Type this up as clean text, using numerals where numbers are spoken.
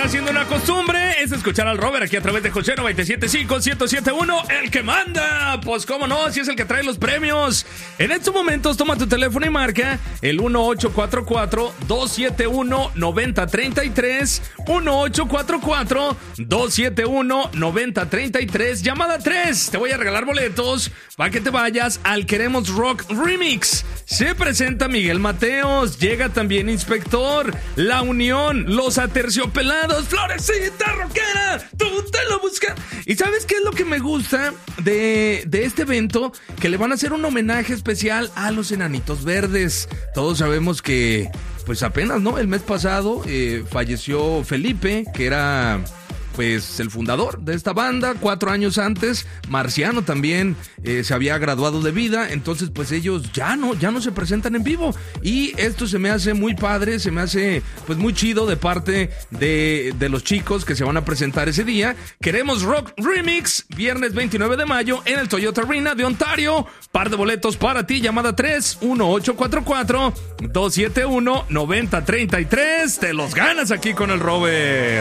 haciendo una costumbre, es escuchar al Robert aquí a través de José 97.5-1071, el que manda. Pues cómo no, si es el que trae los premios. En estos momentos toma tu teléfono y marca el 1844-271-9033, 1844-271-9033, llamada 3. Te voy a regalar boletos para que te vayas al Queremos Rock Remix. Se presenta Miguel Mateos, llega también Inspector, La Unión, Los Aterciopelados, Florecita Rockera, tú te lo buscas. ¿Y sabes qué es lo que me gusta de este evento? Que le van a hacer un homenaje especial a los Enanitos Verdes. Todos sabemos que, pues apenas, ¿no? El mes pasado falleció Felipe, que era pues el fundador de esta banda. 4 años antes, Marciano también se había graduado de vida. Entonces pues ellos ya no se presentan en vivo. Y esto se me hace muy padre, se me hace pues muy chido de parte de los chicos que se van a presentar ese día. Queremos Rock Remix, viernes 29 de mayo en el Toyota Arena de Ontario. Par de boletos para ti, llamada 3, 1844-271-9033. Te los ganas aquí con el Robert.